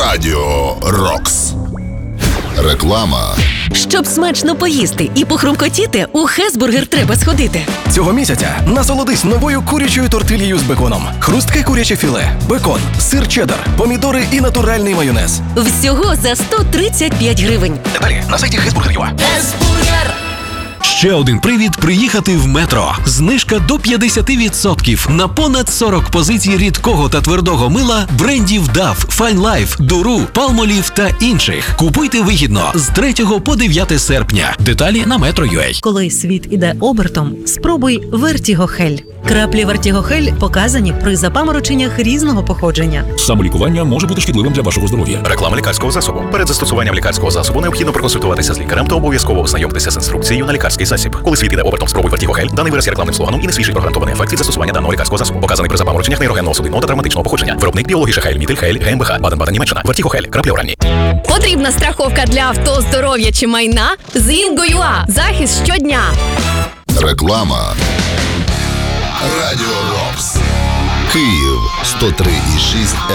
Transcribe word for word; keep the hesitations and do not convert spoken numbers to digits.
Радіо Рокс. Реклама. Щоб смачно поїсти і похрумкотіти, у Хесбургер треба сходити. Цього місяця насолодись новою курячою тортильєю з беконом. Хрустке куряче філе, бекон, сир чеддер, помідори і натуральний майонез. Всього за сто тридцять п'ять гривень. Деталі на сайті Хесбургер точка ю а. Хесбургер! Ще один привід приїхати в Метро. Знижка до п'ятдесят відсотків на понад сорок позицій рідкого та твердого мила брендів дав, Fine Life, Duru, Palmolive та інших. Купуйте вигідно з третього по дев'яте серпня. Деталі на метро точка ю а. Коли світ іде обертом, спробуй Vertigo Gel. Краплі Vertigo Gel показані при запамороченнях різного походження. Самолікування може бути шкідливим для вашого здоров'я. Реклама лікарського засобу. Перед застосуванням лікарського засобу необхідно проконсультуватися з лікарем та обов'язково ознайомитися з інструкцією на лікарський засіб. Коли світ іде обертом, спробуй Vertigo Gel. Даний вираз є рекламним слоганом і не свідчить про гарантований ефект від застосування даного лікарського засобу. Показаний при запамороченнях нейрогенного судинного та травматичного походження. Виробник біології Хейль, Мітель Хейль, ГМБХ, Баден-Баден, Німеччина. Vertigo Gel. Краплі оральні. Потрібна страховка для авто, здоров'я чи майна? З Інго.ua. Захист щодня. Реклама. Радіо Рокс. Київ сто три і шість